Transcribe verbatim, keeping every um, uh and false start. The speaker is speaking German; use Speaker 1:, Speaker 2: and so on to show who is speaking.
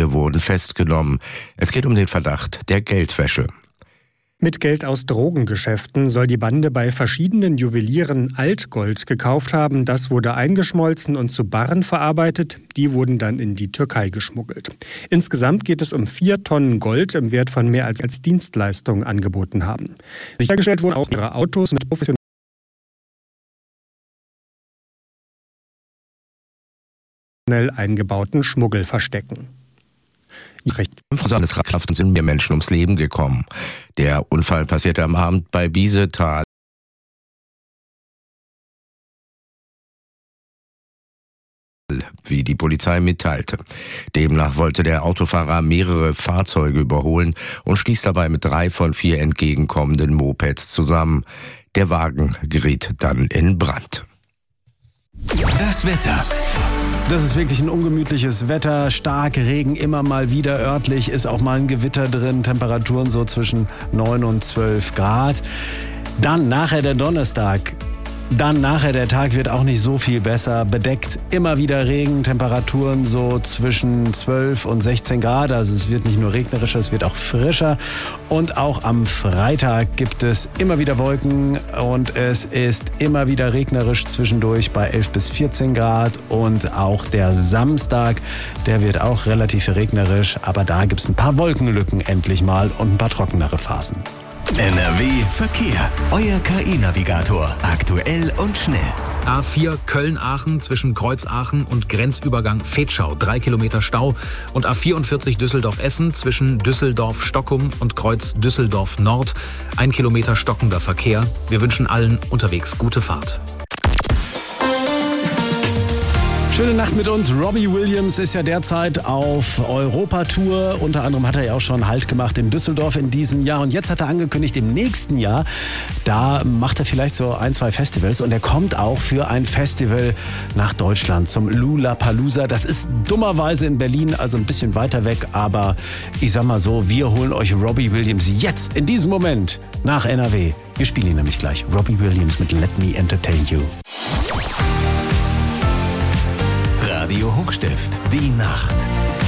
Speaker 1: Beide wurden festgenommen. Es geht um den Verdacht der Geldwäsche.
Speaker 2: Mit Geld aus Drogengeschäften soll die Bande bei verschiedenen Juwelieren Altgold gekauft haben. Das wurde eingeschmolzen und zu Barren verarbeitet. Die wurden dann in die Türkei geschmuggelt. Insgesamt geht es um vier Tonnen Gold im Wert von mehr als als Dienstleistung angeboten haben. Sichergestellt wurden auch ihre Autos mit professionellen eingebauten Schmuggelverstecken.
Speaker 1: Des Radkraftens sind mehr Menschen ums Leben gekommen. Der Unfall passierte am Abend bei Biesetal. Wie die Polizei mitteilte. Demnach wollte der Autofahrer mehrere Fahrzeuge überholen und stieß dabei mit drei von vier entgegenkommenden Mopeds zusammen. Der Wagen geriet dann in Brand.
Speaker 3: Das Wetter.
Speaker 4: Das ist wirklich ein ungemütliches Wetter, stark Regen, immer mal wieder örtlich, ist auch mal ein Gewitter drin, Temperaturen so zwischen neun und zwölf Grad. Dann nachher der Donnerstag. Dann nachher der Tag wird auch nicht so viel besser, bedeckt, immer wieder Regen, Temperaturen so zwischen zwölf und sechzehn Grad, also es wird nicht nur regnerischer, es wird auch frischer. Und auch am Freitag gibt es immer wieder Wolken und es ist immer wieder regnerisch zwischendurch bei elf bis vierzehn Grad. Und auch der Samstag, der wird auch relativ regnerisch, aber da gibt es ein paar Wolkenlücken endlich mal und ein paar trockenere Phasen.
Speaker 3: N R W Verkehr. Euer K I-Navigator. Aktuell und schnell.
Speaker 5: A vier Köln-Aachen zwischen Kreuz-Aachen und Grenzübergang Vetschau. Drei Kilometer Stau. Und A vierundvierzig Düsseldorf-Essen zwischen Düsseldorf-Stockum und Kreuz Düsseldorf-Nord. Ein Kilometer stockender Verkehr. Wir wünschen allen unterwegs gute Fahrt.
Speaker 4: Schöne Nacht mit uns. Robbie Williams ist ja derzeit auf Europatour. Unter anderem hat er ja auch schon Halt gemacht in Düsseldorf in diesem Jahr. Und jetzt hat er angekündigt, im nächsten Jahr, da macht er vielleicht so ein, zwei Festivals. Und er kommt auch für ein Festival nach Deutschland zum Lollapalooza. Das ist dummerweise in Berlin, also ein bisschen weiter weg. Aber ich sag mal so, wir holen euch Robbie Williams jetzt, in diesem Moment, nach N R W. Wir spielen ihn nämlich gleich. Robbie Williams mit Let Me Entertain You.
Speaker 3: Radio Hochstift, die Nacht.